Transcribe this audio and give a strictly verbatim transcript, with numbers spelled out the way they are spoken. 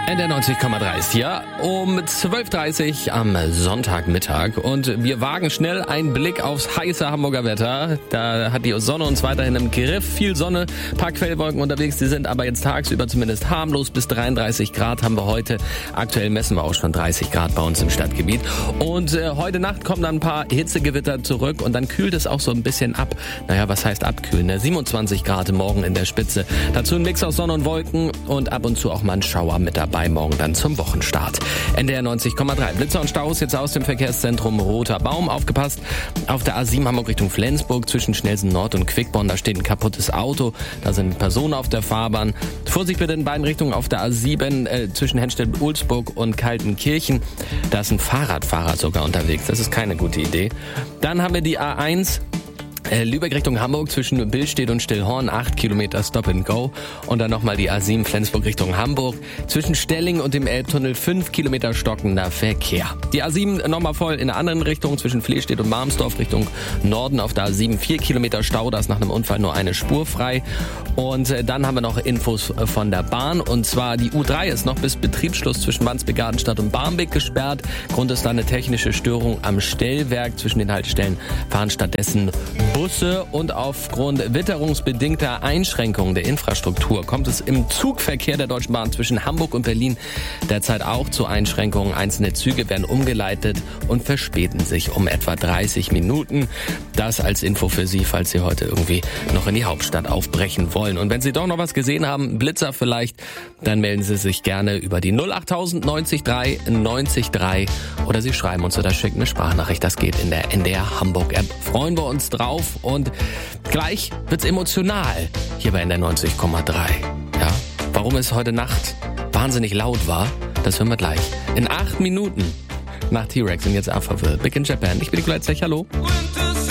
N D R neunzig Komma drei ist hier um zwölf Uhr dreißig am Sonntagmittag und wir wagen schnell einen Blick aufs heiße Hamburger Wetter. Da hat die Sonne uns weiterhin im Griff. Viel Sonne, paar Quellwolken unterwegs, die sind aber jetzt tagsüber zumindest harmlos. Bis dreiunddreißig Grad haben wir heute. Aktuell messen wir auch schon dreißig Grad bei uns im Stadtgebiet. Und äh, heute Nacht kommen dann ein paar Hitzegewitter zurück und dann kühlt es auch so ein bisschen ab. Naja, was heißt abkühlen? Ne? siebenundzwanzig Grad morgen in der Spitze. Dazu ein Mix aus Sonne und Wolken und ab und zu auch mal ein Schauer mit dabei. Morgen dann zum Wochenstart. N D R neunzig Komma drei. Blitzer und Staus jetzt aus dem Verkehrszentrum Roter Baum. Aufgepasst. Auf der A sieben Hamburg Richtung Flensburg zwischen Schnelsen Nord und Quickborn. Da steht ein kaputtes Auto. Da sind Personen auf der Fahrbahn. Vorsicht bitte in beiden Richtungen auf der A sieben äh, zwischen Henstedt-Ulzburg und Kaltenkirchen. Da ist ein Fahrradfahrer sogar unterwegs. Das ist keine gute Idee. Dann haben wir die A eins. Lübeck Richtung Hamburg zwischen Billstedt und Stillhorn, acht Kilometer Stop and Go. Und dann nochmal die A sieben Flensburg Richtung Hamburg. Zwischen Stelling und dem Elbtunnel fünf Kilometer stockender Verkehr. Die A sieben nochmal voll in der anderen Richtung zwischen Flehstedt und Marmsdorf Richtung Norden. Auf der A sieben vier Kilometer Stau, da ist nach einem Unfall nur eine Spur frei. Und dann haben wir noch Infos von der Bahn. Und zwar die U drei ist noch bis Betriebsschluss zwischen Wandsbek-Gartenstadt und Barmbek gesperrt. Grund ist da eine technische Störung am Stellwerk. Zwischen den Haltestellen fahren stattdessen Busse und aufgrund witterungsbedingter Einschränkungen der Infrastruktur kommt es im Zugverkehr der Deutschen Bahn zwischen Hamburg und Berlin derzeit auch zu Einschränkungen. Einzelne Züge werden umgeleitet und verspäten sich um etwa dreißig Minuten. Das als Info für Sie, falls Sie heute irgendwie noch in die Hauptstadt aufbrechen wollen. Und wenn Sie doch noch was gesehen haben, Blitzer vielleicht, dann melden Sie sich gerne über die null acht null null neun drei neun drei oder Sie schreiben uns oder schicken eine Sprachnachricht. Das geht in der N D R Hamburg App. Freuen wir uns drauf. Und gleich wird's emotional hier bei N D R neunzig Komma drei. Ja, warum es heute Nacht wahnsinnig laut war, das hören wir gleich. In acht Minuten nach T-Rex und jetzt Alphaville. Big in Japan. Ich bin Nikolai Zech, hallo.